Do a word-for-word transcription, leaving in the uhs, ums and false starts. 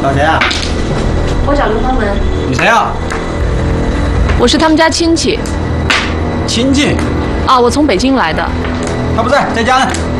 找谁啊？ 我找刘方文。 你谁啊？ 我是他们家亲戚。 亲戚？ 啊，我从北京来的。 他不在，在家呢。